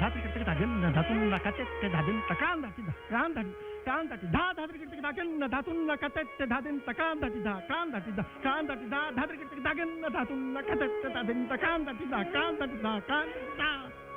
धात्री ಕಿಟಕ ದಾಗನ್ನ ಧಾತುನ್ನ ಕತೆತ್ತೆ ಧಾದಿನ್ ತಕಾನ್ ಧಾತಿ ಕಾನ್ ಧಾತಿ ಕಾನ್ ಧಾತಿ ಧಾತ್ರಿ ಕಿಟಕ ದಾಗನ್ನ ಧಾತುನ್ನ ಕತೆತ್ತೆ ಧಾದಿನ್ ತಕಾನ್ ಧಾತಿ ಕಾನ್ ಧಾತಿ ಕಾನ್ ಧಾತಿ ಧಾತ್ರಿ ಕಿಟಕ ದಾಗನ್ನ ಧಾತುನ್ನ ಕತೆತ್ತೆ ಧಾದಿನ್ ತಕಾನ್ ಧಾತಿ ಕಾನ್ ಧಾತಿ ಕಾನ್